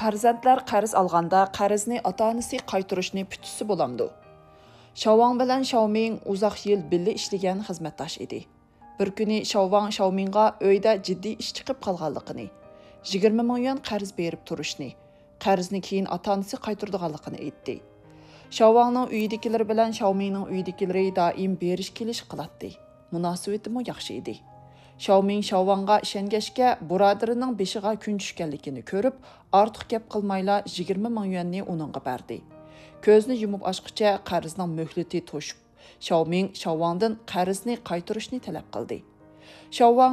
Farzandlar qarz olganda qarzni ota-onasi qaytarishni putisi bo'lamdi. Shavang bilan Xiaoming uzoq yil birga ishlagan xizmatdosh edi. Bir kuni Shavang Xiaomingga uyda jiddiy ish chiqib qolganligini, 20 ming yuan qarz berib turishni, qarzni keyin ota-onasi qaytaradiganligini aytdi. Xiaowangning uyidagilar bilan Xiaomingning uyidagilari doim berish kelish qiladi. Munosabati mo yaxshi edi. Xiaoming Xiaowangga ishongachga birodarining beshiga kun tushganligini ko'rib, ortiq gap qilmayla 20 ming yuanni uningga berdi. Ko'zni yumib ochqicha qarzning muhlati to'shib, Xiaoming Xiaowangdan qarzni qaytarishni talab qildi. Xiaowang